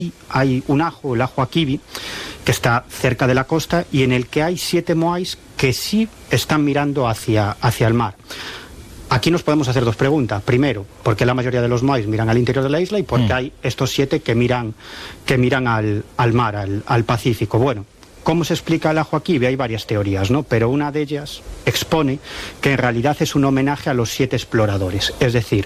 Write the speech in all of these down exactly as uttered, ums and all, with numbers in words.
Hay un ajo, el ajo Akibi, que está cerca de la costa y en el que hay siete moais que sí están mirando hacia, hacia el mar. Aquí nos podemos hacer dos preguntas. Primero, ¿por qué la mayoría de los moais miran al interior de la isla? Y ¿por qué mm. hay estos siete que miran, que miran al, al mar, al, al Pacífico? Bueno, ¿cómo se explica el ajo Akibi? Hay varias teorías, ¿no? Pero una de ellas expone que en realidad es un homenaje a los siete exploradores. Es decir,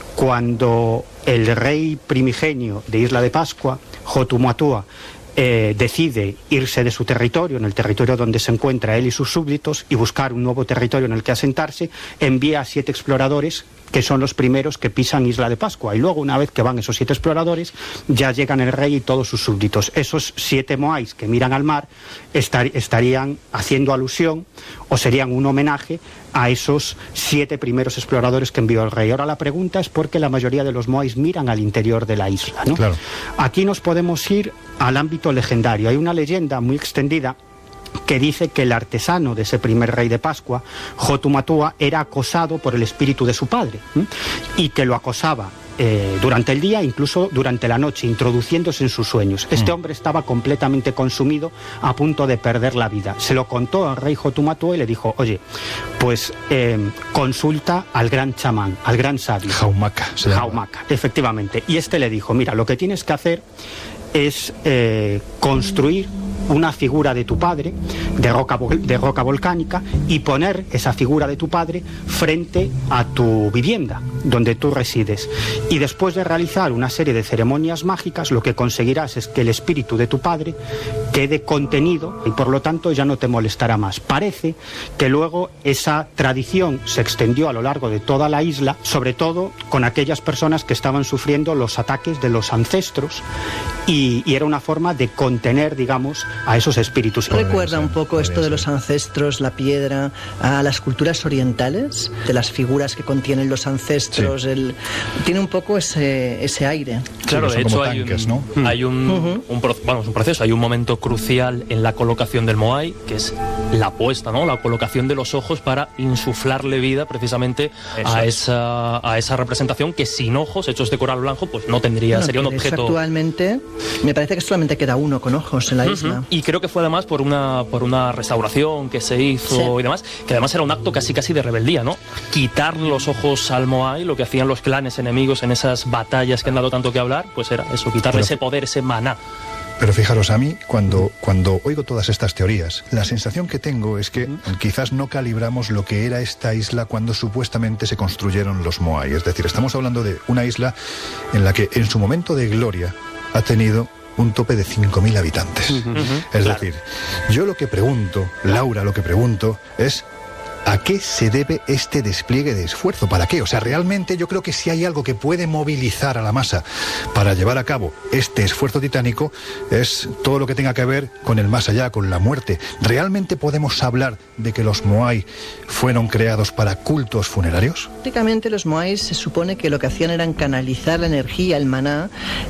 cuando el rey primigenio de Isla de Pascua, Hotumatua, eh, decide irse de su territorio, en el territorio donde se encuentra él y sus súbditos, y buscar un nuevo territorio en el que asentarse, envía a siete exploradores que son los primeros que pisan Isla de Pascua. Y luego, una vez que van esos siete exploradores, ya llegan el rey y todos sus súbditos. Esos siete moais que miran al mar estar, estarían haciendo alusión o serían un homenaje a esos siete primeros exploradores que envió el rey. Ahora la pregunta es por qué la mayoría de los moais miran al interior de la isla, ¿no? Claro. Aquí nos podemos ir al ámbito legendario. Hay una leyenda muy extendida que dice que el artesano de ese primer rey de Pascua, Hotumatua, era acosado por el espíritu de su padre, ¿eh? y que lo acosaba eh, durante el día, incluso durante la noche, introduciéndose en sus sueños. Este mm. hombre estaba completamente consumido, a punto de perder la vida. Se lo contó al rey Hotumatua y le dijo: oye, pues eh, consulta al gran chamán, al gran sabio. Jaumaka. Jaumaka, efectivamente. Y este le dijo: mira, lo que tienes que hacer es eh, construir una figura de tu padre, de roca, de roca volcánica, y poner esa figura de tu padre frente a tu vivienda, donde tú resides. Y después de realizar una serie de ceremonias mágicas, lo que conseguirás es que el espíritu de tu padre quede contenido y por lo tanto ya no te molestará más. Parece que luego esa tradición se extendió a lo largo de toda la isla, sobre todo con aquellas personas que estaban sufriendo los ataques de los ancestros, y, y era una forma de contener, digamos, a esos espíritus. ¿Recuerda un poco esto de los ancestros, la piedra, a las culturas orientales, de las figuras que contienen los ancestros? Sí. El, tiene un poco ese, ese aire. Claro, sí, de hecho tanques, hay un, ¿no? hay un, uh-huh. un, vamos, un proceso, hay un momento crucial en la colocación del moai, que es la puesta, ¿no? La colocación de los ojos para insuflarle vida precisamente a esa, a esa representación que sin ojos, hechos de coral blanco, pues no tendría, no, sería un objeto. Actualmente me parece que solamente queda uno con ojos en la uh-huh. isla. Y creo que fue además por una, por una restauración que se hizo sí. y demás, que además era un acto casi casi de rebeldía, ¿no? Quitar los ojos al moai, lo que hacían los clanes enemigos en esas batallas que han dado tanto que hablar, pues era eso, quitarle Pero... ese poder, ese maná. Pero fijaros, a mí, cuando, cuando oigo todas estas teorías, la sensación que tengo es que quizás no calibramos lo que era esta isla cuando supuestamente se construyeron los moai. Es decir, estamos hablando de una isla en la que en su momento de gloria ha tenido un tope de cinco mil habitantes. Uh-huh. Es claro. decir, yo lo que pregunto, Laura, lo que pregunto es: ¿a qué se debe este despliegue de esfuerzo? ¿Para qué? O sea, realmente yo creo que si hay algo que puede movilizar a la masa para llevar a cabo este esfuerzo titánico, es todo lo que tenga que ver con el más allá, con la muerte. ¿Realmente podemos hablar de que los moai fueron creados para cultos funerarios? Prácticamente los moais se supone que lo que hacían era canalizar la energía, el maná,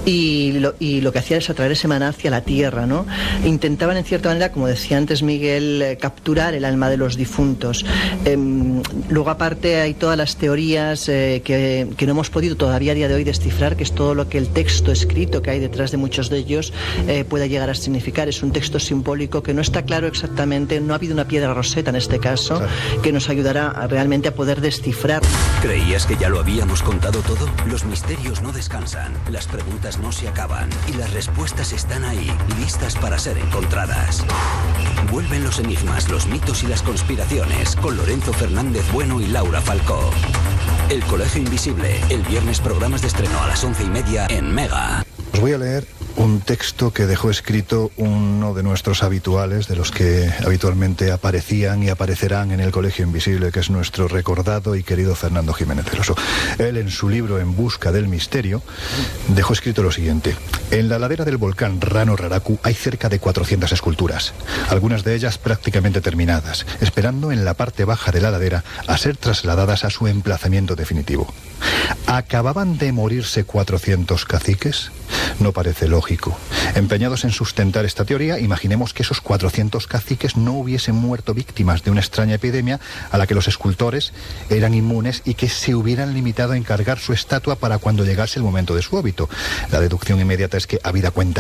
y lo, y lo que hacían es atraer ese maná hacia la tierra, ¿no? Intentaban, en cierta manera, como decía antes Miguel, eh, capturar el alma de los difuntos. Eh, luego aparte hay todas las teorías eh, que, que no hemos podido todavía a día de hoy descifrar, que es todo lo que el texto escrito que hay detrás de muchos de ellos eh, pueda llegar a significar. Es un texto simbólico que no está claro exactamente, no ha habido una piedra roseta en este caso, claro, que nos ayudará a, realmente a poder descifrar. ¿Creías que ya lo habíamos contado todo? Los misterios no descansan, las preguntas no se acaban y las respuestas están ahí, listas para ser encontradas. Vuelven los enigmas, los mitos y las conspiraciones con Lorenzo Fernández Bueno y Laura Falcó. El Colegio Invisible, el viernes programas de estreno a las once y media en Mega. Os voy a leer un texto que dejó escrito uno de nuestros habituales, de los que habitualmente aparecían y aparecerán en el Colegio Invisible, que es nuestro recordado y querido Fernando Jiménez del Oso. Él, en su libro En busca del misterio, dejó escrito lo siguiente: en la ladera del volcán Rano Raraku hay cerca de cuatrocientas esculturas, algunas de ellas prácticamente terminadas, esperando en la parte baja de la ladera a ser trasladadas a su emplazamiento definitivo. ¿Acababan de morirse cuatrocientos caciques? No parece lógico. Empeñados en sustentar esta teoría, imaginemos que esos cuatrocientos caciques no hubiesen muerto víctimas de una extraña epidemia a la que los escultores eran inmunes y que se hubieran limitado a encargar su estatua para cuando llegase el momento de su óbito. La deducción inmediata es que, habida cuenta